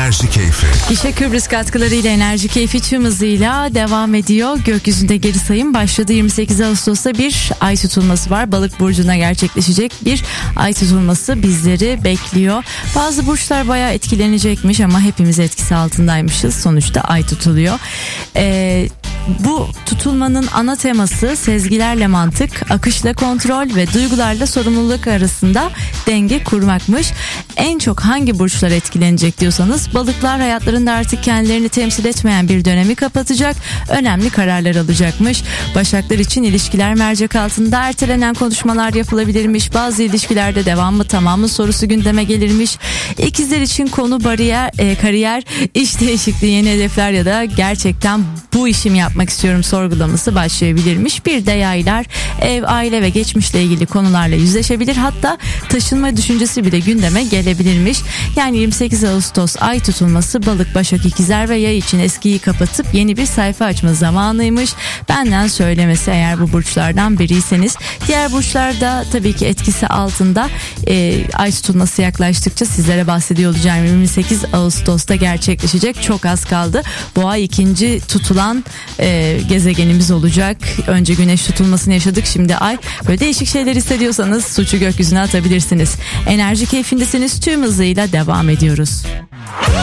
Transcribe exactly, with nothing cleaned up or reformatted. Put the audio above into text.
Enerji Keyfi. Gişe Kıbrıs katkılarıyla Enerji Keyfi tüm hızıyla devam ediyor. Gökyüzünde geri sayım başladı. yirmi sekiz Ağustos'ta bir ay tutulması var. Balık burcuna gerçekleşecek bir ay tutulması bizleri bekliyor. Bazı burçlar bayağı etkilenecekmiş ama hepimiz etkisi altındaymışız. Sonuçta ay tutuluyor. Ee, bu tutulmanın ana teması sezgilerle mantık, akışla kontrol ve duygularla sorumluluk arasında denge kurmakmış. En çok hangi burçlar etkilenecek diyorsanız, balıklar hayatlarında artık kendilerini temsil etmeyen bir dönemi kapatacak, önemli kararlar alacakmış. Başaklar için ilişkiler mercek altında, ertelenen konuşmalar yapılabilirmiş. Bazı ilişkilerde devam mı tamam mı sorusu gündeme gelirmiş. İkizler için konu bariyer, e, kariyer, iş değişikliği, yeni hedefler ya da gerçekten bu işimi yapmak istiyorum sorgulaması başlayabilirmiş. Bir de yaylar ev, aile ve geçmişle ilgili konularla yüzleşebilir, hatta taşınma düşüncesi bile gündeme gelebilirmiş. Yani yirmi sekiz Ağustos ay tutulması balık, başak, ikizler ve yay için eskiyi kapatıp yeni bir sayfa açma zamanıymış. Benden söylemesi, eğer bu burçlardan biriyseniz. Diğer burçlarda tabii ki etkisi altında. E, ay tutulması yaklaştıkça sizlere bahsediyor olacağım. yirmi sekiz Ağustos'ta gerçekleşecek, çok az kaldı. Bu ay ikinci tutulan e, gezegenimiz olacak. Önce güneş tutulmasını yaşadık, şimdi ay. Böyle değişik şeyler hissediyorsanız suçu gökyüzüne atabilirsiniz. Enerji keyfindesiniz, tüm hızıyla devam ediyoruz.